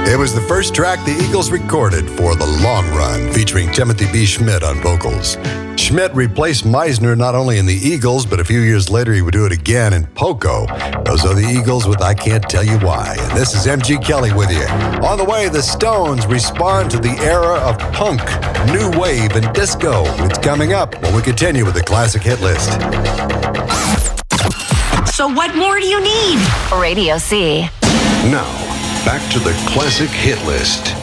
It was the first track the Eagles recorded for The Long Run, featuring Timothy B. Schmidt on vocals. Schmidt replaced Meisner not only in the Eagles, but a few years later he would do it again in Poco. Those are the Eagles with I Can't Tell You Why. And this is M.G. Kelly with you. On the way, the Stones respond to the era of punk, new wave, and disco. It's coming up when we continue with the classic hit list. So what more do you need? Radio C. Now, back to the classic hit list.